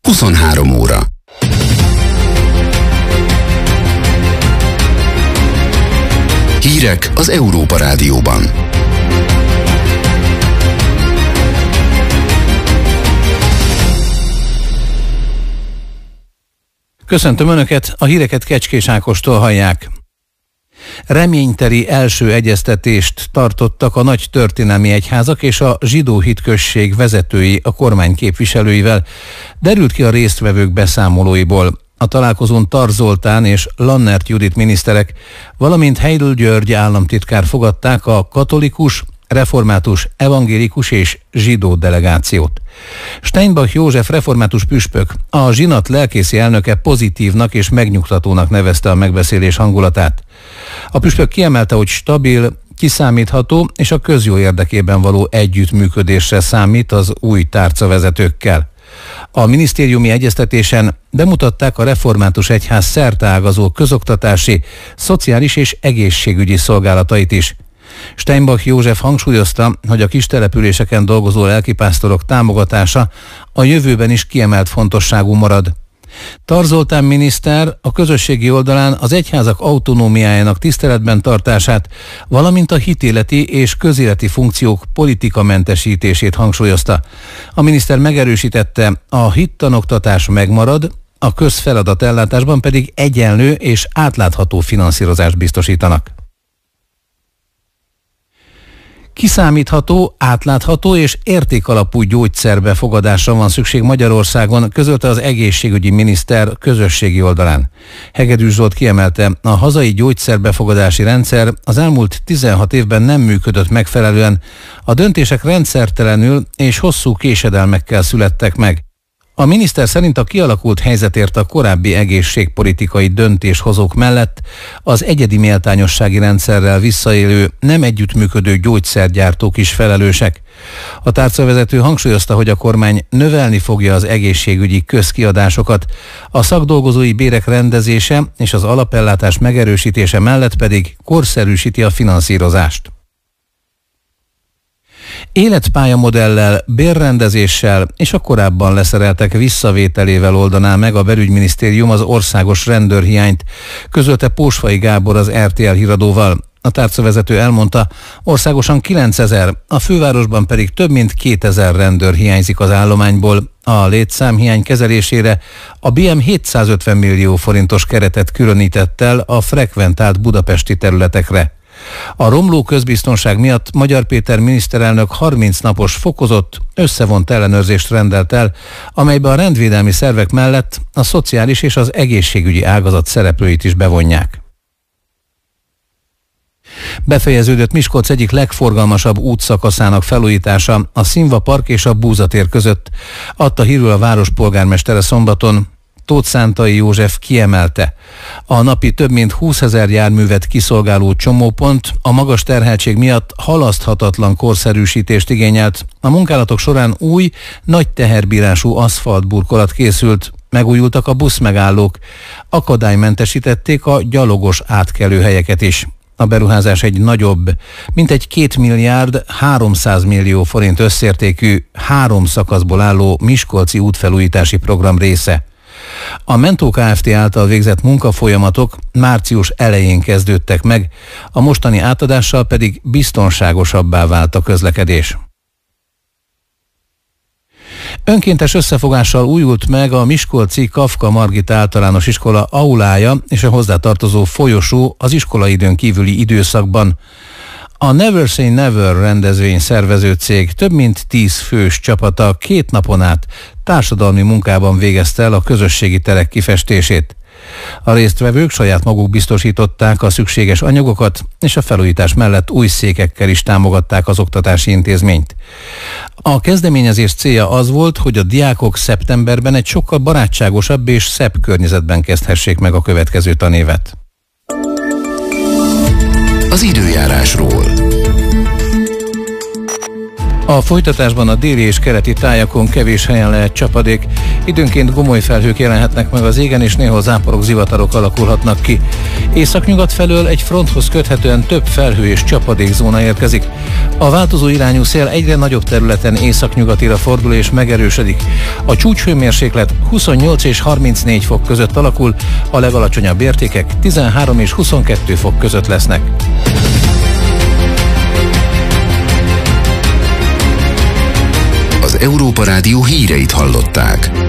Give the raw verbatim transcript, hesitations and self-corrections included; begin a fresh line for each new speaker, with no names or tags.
huszonhárom óra. Hírek az Európa Rádióban.
Köszöntöm Önöket, a híreket Kecskés Ákostól hallják. Reményteli első egyeztetést tartottak a nagy történelmi egyházak és a zsidó hitközség vezetői a kormány képviselőivel, derült ki a résztvevők beszámolóiból. A találkozón Tarz Zoltán és Lannert Judit miniszterek, valamint Heydl György államtitkár fogadták a katolikus, református, evangélikus és zsidó delegációt. Steinbach József református püspök, a zsinat lelkészi elnöke pozitívnak és megnyugtatónak nevezte a megbeszélés hangulatát. A püspök kiemelte, hogy stabil, kiszámítható és a közjó érdekében való együttműködésre számít az új tárcavezetőkkel. A minisztériumi egyeztetésen bemutatták a református egyház szerteágazó közoktatási, szociális és egészségügyi szolgálatait is. Steinbach József hangsúlyozta, hogy a kistelepüléseken dolgozó lelkipásztorok támogatása a jövőben is kiemelt fontosságú marad. Tarz Zoltán miniszter a közösségi oldalán az egyházak autonómiájának tiszteletben tartását, valamint a hitéleti és közéleti funkciók politikamentesítését hangsúlyozta. A miniszter megerősítette, a hittanoktatás megmarad, a közfeladatellátásban pedig egyenlő és átlátható finanszírozást biztosítanak. Kiszámítható, átlátható és értékalapú gyógyszerbefogadásra van szükség Magyarországon, közölte az egészségügyi miniszter közösségi oldalán. Hegedűs Zsolt kiemelte, a hazai gyógyszerbefogadási rendszer az elmúlt tizenhat évben nem működött megfelelően, a döntések rendszertelenül és hosszú késedelmekkel születtek meg. A miniszter szerint a kialakult helyzetért a korábbi egészségpolitikai döntéshozók mellett az egyedi méltányossági rendszerrel visszaélő, nem együttműködő gyógyszergyártók is felelősek. A tárcavezető hangsúlyozta, hogy a kormány növelni fogja az egészségügyi közkiadásokat, a szakdolgozói bérek rendezése és az alapellátás megerősítése mellett pedig korszerűsíti a finanszírozást. Életpályamodellel, bérrendezéssel és a korábban leszereltek visszavételével oldaná meg a belügyminisztérium az országos rendőrhiányt, közölte Pósfai Gábor az er té el híradóval. A tárcavezető elmondta, országosan kilencezer, a fővárosban pedig több mint kétezer rendőr hiányzik az állományból. A létszámhiány kezelésére a bé em hétszázötven millió forintos keretet különített el a frekventált budapesti területekre. A romló közbiztonság miatt Magyar Péter miniszterelnök harminc napos fokozott, összevont ellenőrzést rendelt el, amelybe a rendvédelmi szervek mellett a szociális és az egészségügyi ágazat szereplőit is bevonják. Befejeződött Miskolc egyik legforgalmasabb útszakaszának felújítása a Színva Park és a Búzatér között, adta hírül a város polgármestere szombaton. Tóth Szántai József kiemelte, a napi több mint húszezer járművet kiszolgáló csomópont a magas terheltség miatt halaszthatatlan korszerűsítést igényelt. A munkálatok során új, nagy teherbírású aszfaltburkolat készült, megújultak a buszmegállók, akadálymentesítették a gyalogos átkelőhelyeket is. A beruházás egy nagyobb, mintegy két milliárd háromszáz millió forint összértékű, három szakaszból álló miskolci útfelújítási program része. A Mentó Kft. Által végzett munkafolyamatok március elején kezdődtek meg, a mostani átadással pedig biztonságosabbá vált a közlekedés. Önkéntes összefogással újult meg a miskolci Kafka Margit általános iskola aulája és a hozzátartozó folyosó az iskolaidőn kívüli időszakban. A Never Say Never rendezvény szervező cég több mint tíz fős csapata két napon át társadalmi munkában végezte el a közösségi terek kifestését. A résztvevők saját maguk biztosították a szükséges anyagokat, és a felújítás mellett új székekkel is támogatták az oktatási intézményt. A kezdeményezés célja az volt, hogy a diákok szeptemberben egy sokkal barátságosabb és szebb környezetben kezdhessék meg a következő tanévet.
Az időjárásról.
A folytatásban a déli és keleti tájakon kevés helyen lehet csapadék. Időnként gomoly felhők jelenhetnek meg az égen, és néhol záporok, zivatarok alakulhatnak ki. Északnyugat felől egy fronthoz köthetően több felhő és csapadékzóna érkezik. A változó irányú szél egyre nagyobb területen északnyugatira fordul és megerősödik. A csúcshőmérséklet huszonnyolc és harmincnégy fok között alakul, a legalacsonyabb értékek tizenhárom és huszonkettő fok között lesznek.
Az Európa Rádió híreit hallották.